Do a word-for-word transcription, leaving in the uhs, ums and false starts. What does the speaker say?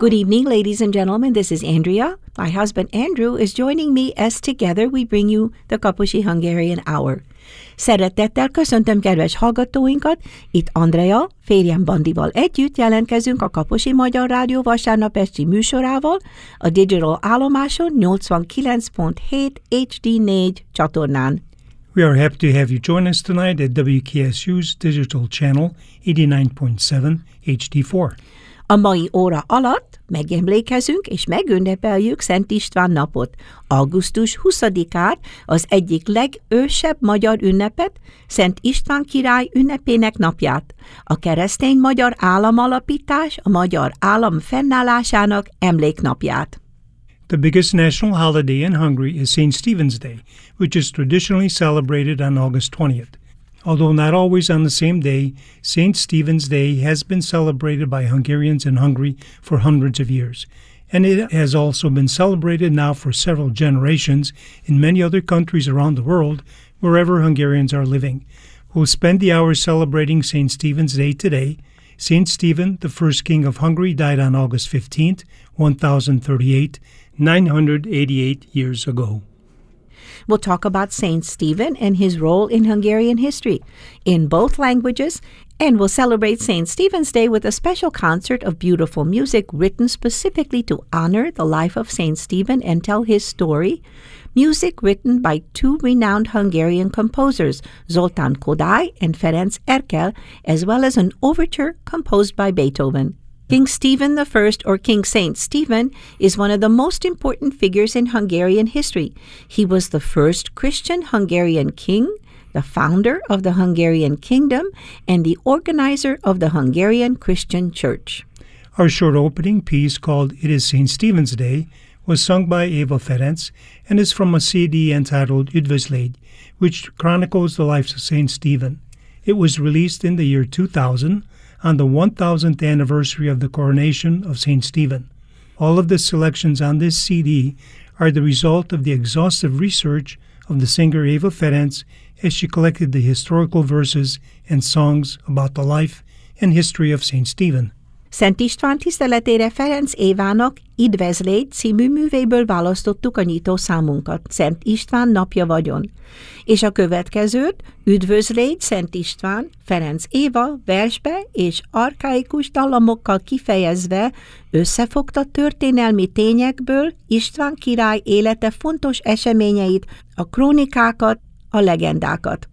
Good evening, ladies and gentlemen. This is Andrea. My husband Andrew is joining me as together we bring you the Kaposi Hungarian Hour. Szeretettel köszöntöm kedves hallgatóinkat, itt Andrea, férjem Bandival együtt jelentkezünk a Kaposi Magyar Rádió vasárnap esti műsorával, a digital állomáson nyolcvankilenc pont hét há dé négy csatornán. We are happy to have you join us tonight at W K S U's digital channel eighty-nine point seven H D four. A mai óra alatt megemlékezünk és megünnepeljük Szent István napot, augusztus huszadikát, az egyik legősebb magyar ünnepet, Szent István király ünnepének napját, a keresztény magyar államalapítás, a magyar állam fennállásának emléknapját. The biggest national holiday in Hungary is Saint Stephen's Day, which is traditionally celebrated on August twentieth. Although not always on the same day, Saint Stephen's Day has been celebrated by Hungarians in Hungary for hundreds of years, and it has also been celebrated now for several generations in many other countries around the world, wherever Hungarians are living. We'll spend the hours celebrating Saint Stephen's Day today. Saint Stephen, the first king of Hungary, died on August fifteenth, one thousand thirty-eight, nine hundred eighty-eight years ago. We'll talk about Saint Stephen and his role in Hungarian history in both languages, and we'll celebrate Saint Stephen's Day with a special concert of beautiful music written specifically to honor the life of Saint Stephen and tell his story, music written by two renowned Hungarian composers, Zoltán Kodály and Ferenc Erkel, as well as an overture composed by Beethoven. King Stephen the First, or King Saint Stephen, is one of the most important figures in Hungarian history. He was the first Christian Hungarian king, the founder of the Hungarian kingdom, and the organizer of the Hungarian Christian Church. Our short opening piece, called It is Saint Stephen's Day, was sung by Eva Ferenc and is from a C D entitled Üdvözlégy, which chronicles the life of Saint Stephen. It was released in the year two thousand, on the one thousandth anniversary of the coronation of Saint Stephen. All of the selections on this C D are the result of the exhaustive research of the singer Eva Ferenc as she collected the historical verses and songs about the life and history of Saint Stephen. Szent István tiszteletére Ferenc Évának Üdvözlégy című művéből választottuk a nyitó számunkat, Szent István napja vagyon. És a következőt, Üdvözlégy Szent István, Ferenc Éva versbe és arkaikus dallamokkal kifejezve összefogta történelmi tényekből István király élete fontos eseményeit, a krónikákat, a legendákat.